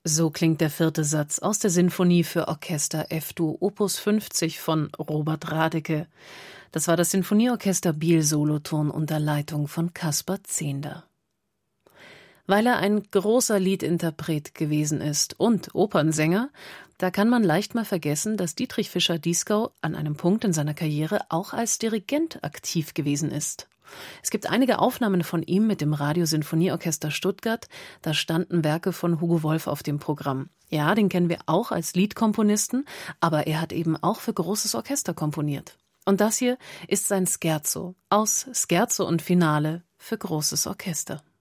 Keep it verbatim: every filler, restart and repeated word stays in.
So klingt der vierte Satz aus der Sinfonie für Orchester F-Dur Opus fünfzig von Robert Radeke. Das war das Sinfonieorchester Biel Solothurn unter Leitung von Kaspar Zehnder. Weil er ein großer Liedinterpret gewesen ist und Opernsänger, da kann man leicht mal vergessen, dass Dietrich Fischer-Dieskau an einem Punkt in seiner Karriere auch als Dirigent aktiv gewesen ist. Es gibt einige Aufnahmen von ihm mit dem Radiosinfonieorchester Stuttgart, da standen Werke von Hugo Wolf auf dem Programm. Ja, den kennen wir auch als Liedkomponisten, aber er hat eben auch für großes Orchester komponiert. Und das hier ist sein Scherzo aus Scherzo und Finale für großes Orchester.